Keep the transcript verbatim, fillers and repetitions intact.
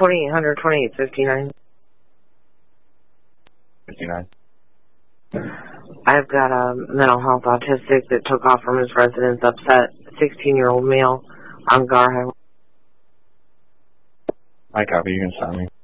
twenty-eight hundred, twenty-eight fifty-nine. fifty-nine. I've got a mental health autistic that took off from his residence, upset, sixteen-year-old male on Gar Highway. I copy. You can sign me.